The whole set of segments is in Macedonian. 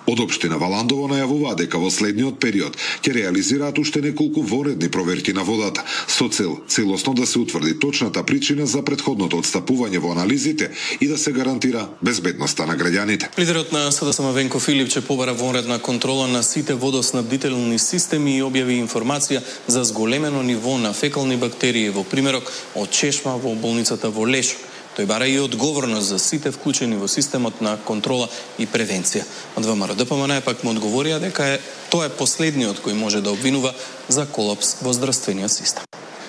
Од општина Валандово најавуваа дека во следниот период ќе реализираат уште неколку воредни проверки на водата со цел целосно да се утврди точната причина за претходното отстапување во анализите и да се гарантира безбедноста на граѓаните. Лидерот на СДСМ Венко Филипче побара вонредна контрола на сите водоснабдителни системи и објави информација за зголемено ниво на фекални бактерии во примерок од чешма во болницата во Лешок. Тој бара и одговорност за сите вклучени во системот на контрола и превенција. Од ВМРО ДПМН пак му одговорија дека тоа е последниот кој може да обвинува за колапс во здравствениот систем.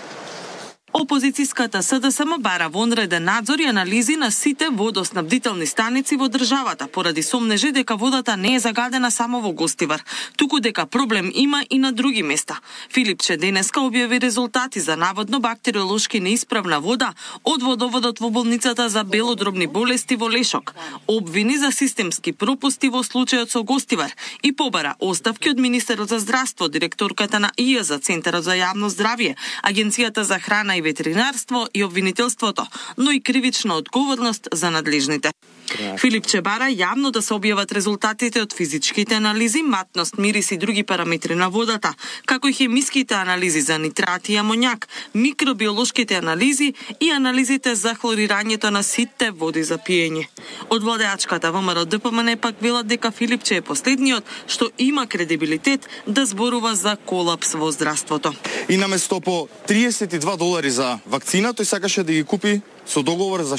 Опозицијската СДСМ бара вонреден надзор и анализи на сите водоснабдителни станици во државата, поради сомнежи дека водата не е загадена само во Гостивар, туку дека проблем има и на други места. Филипче денеска објави резултати за наводно бактериолошки неисправна вода од водоводот во болницата за белодробни болести во Лешок, обвини за системски пропусти во случајот со Гостивар и побара оставки од министерот за здравство, директорката на ИЈ за Центарот за јавно здравје, Агенцијата за храна и ветеринарство и обвинителството, но и кривична одговорност за надлежните. Филипче бара јавно да се објават резултатите од физичките анализи, матност, мирис и други параметри на водата, како и хемиските анализи за нитрати и амоњак, микробиолошките анализи и анализите за хлорирањето на сите води за пиење. Од владеачката ВМРО ДПМН пак велат дека Филипче е последниот што има кредибилитет да зборува за колапс во здравството. И наместо по $32 за вакцина, тој сакаше да ги купи со договор за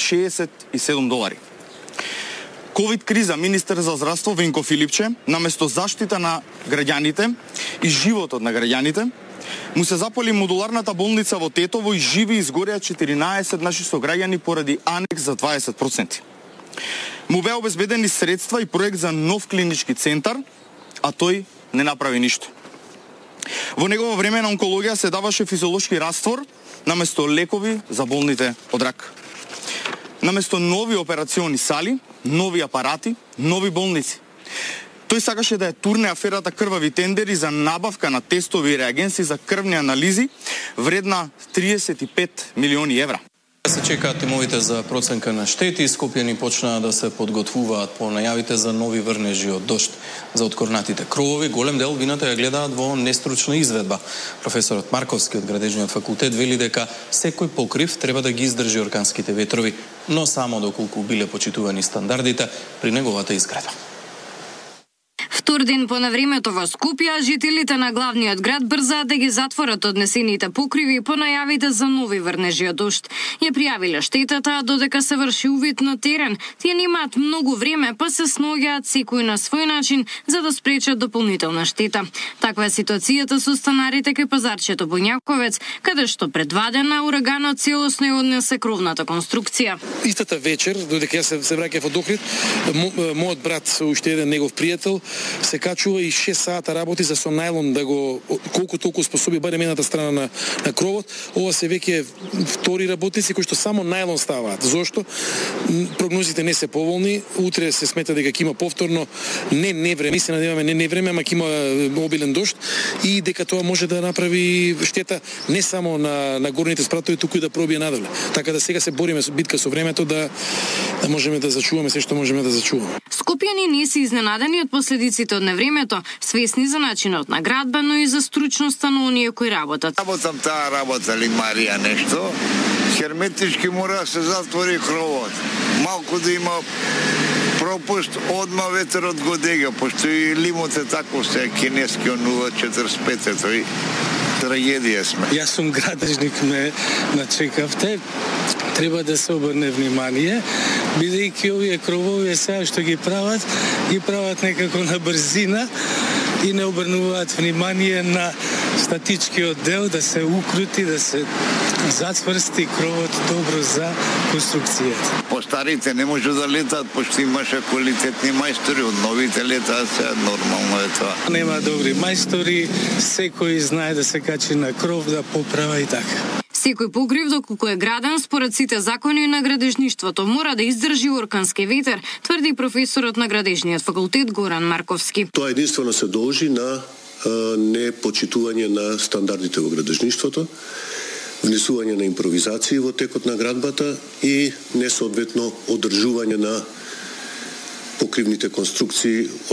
$67. Ковид криза, министер за здравство Венко Филипче, наместо заштита на граѓаните и животот на граѓаните, му се запали модуларната болница во Тетово и живи изгореа 14 наши сограѓани поради анекс за 20%. Му беа обезбедени средства и проект за нов клинички центар, а тој не направи ништо. Во негово време на онкологија се даваше физиолошки раствор наместо лекови за болните од рак. Наместо нови операциони сали, нови апарати, нови болници. Тој сакаше да ја турне аферата крвави тендери за набавка на тестови и реагенси за крвни анализи вредна 35 милиони евра. Се чекаат тимовите за проценка на штети, Скопјани почнаа да се подготвуваат по најавите за нови врнежи од дожд. За откорнатите кровови, голем дел вината ја гледаат во нестручна изведба. Професорот Марковски од Градежниот факултет вели дека секој покрив треба да ги издржи орканските ветрови, но само доколку биле почитувани стандардите при неговата изградба. Втор ден по навремето во Скопје, жителите на главниот град брзаат да ги затворат однесените покриви по најавите за нови врнежи од дожд. Ја пријавиле штетата, додека се врши увид на терен. Тие немаат многу време, па се сноѓаат секој на свој начин за да спречат дополнителна штета. Таква е ситуацијата со станарите кај пазарчето Боњаковец, каде што пред 2 дена ураганот целосно ја однесе кровната конструкција. Истата вечер, додека јас се враќав од Охрид, мојот брат со уште еден негов пријател се качува и 6 сата работи за со најлон да го колку толку способи барем едната страна на кровот. Ова се веќе втори работници кои што само најлон ставаат. Зошто? Прогнозите не се поволни. Утре се смета дека ќе има повторно не време, се надеваме не време, ама ќе има обилен дожд и дека тоа може да направи штета не само на горните спратови, туку и да пробие надоле. Така да сега се бориме со битка со времето да можеме да зачуваме се што можеме да зачуваме. Скопјани не се изненадени од последиците од невремето, свесни за начинот на градба, но и за стручноста на оние кои работат. Работам таа работа ли Марија нешто, херметички мора да се затвори кровот. Малку да има пропуст, одма ветерот го дега, пошто и лимот е тако се кинески од 0,45, тој трагедија сме. Јас сум градежник, ме начекавте. Треба да се обрне внимание, бидејќи овие кровови сега што ги прават некако на брзина и не обрнуваат внимание на статичкиот дел, да се укрути, да се затврсти кровот добро за конструкцијата. Постарите не може да летаат, пошто имаше квалитетни мајстори, од новите летаат сега, нормално е тоа. Нема добри мајстори, секој знае да се качи на кров, да поправа и така. Секој покрив доколку е граден според сите закони на градежништвото мора да издржи оркански ветер, тврди професорот на Градежниот факултет Горан Марковски. Тоа единствено се должи на непочитување на стандардите во градежништвото, внесување на импровизации во текот на градбата и несоодветно одржување на покривните конструкции